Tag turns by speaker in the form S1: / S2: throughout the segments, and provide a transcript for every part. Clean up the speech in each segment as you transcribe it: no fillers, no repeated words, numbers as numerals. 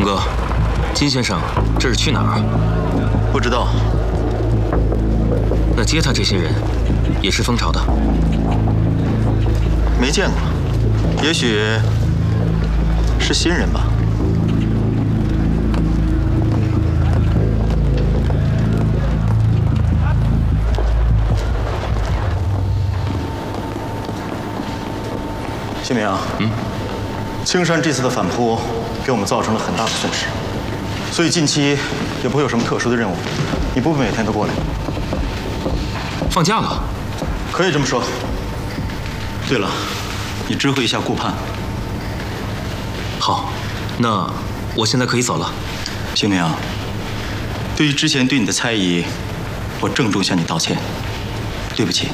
S1: 龙哥，金先生这是去哪儿？
S2: 不知道。
S1: 那接他这些人也是蜂巢的？
S2: 没见过，也许是新人吧。新明，青山这次的反扑给我们造成了很大的损失，所以近期也不会有什么特殊的任务，你不必每天都过来。
S1: 放假了？
S2: 可以这么说。对了，你知会一下顾盼。
S1: 好，那我现在可以走了。
S2: 新明，对于之前对你的猜疑，我郑重向你道歉，对不起。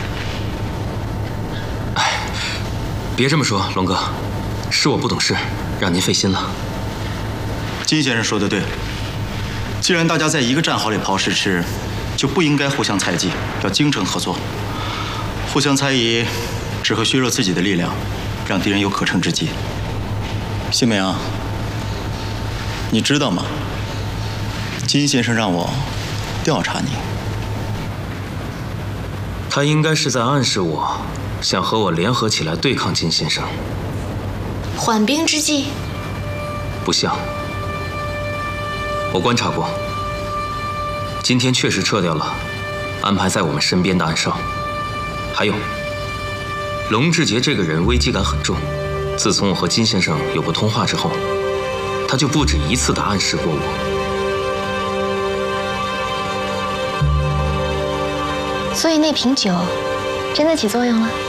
S1: 别这么说，龙哥，是我不懂事，让您费心了。
S2: 金先生说的对，既然大家在一个战壕里刨食吃，就不应该互相猜忌，要精诚合作。互相猜疑，只会削弱自己的力量，让敌人有可乘之机。新明，你知道吗？金先生让我调查你。
S1: 他应该是在暗示我，想和我联合起来对抗金先生。
S3: 缓兵之计？
S1: 不像。我观察过，今天确实撤掉了安排在我们身边的暗哨。还有，龙志杰这个人危机感很重。自从我和金先生有过通话之后，他就不止一次地暗示过我。
S3: 所以那瓶酒真的起作用了？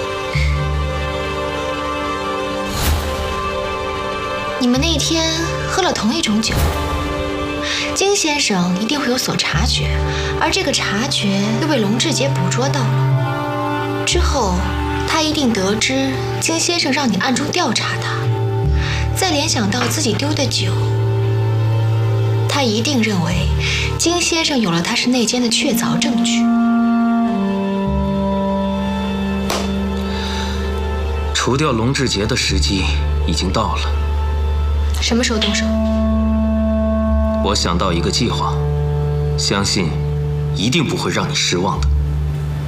S3: 你们那天喝了同一种酒，金先生一定会有所察觉，而这个察觉又被龙志杰捕捉到了。之后，他一定得知金先生让你暗中调查他，再联想到自己丢的酒，他一定认为金先生有了他是内奸的确凿证据。
S1: 除掉龙志杰的时机已经到了。
S3: 什么时候动手？
S1: 我想到一个计划，相信一定不会让你失望的。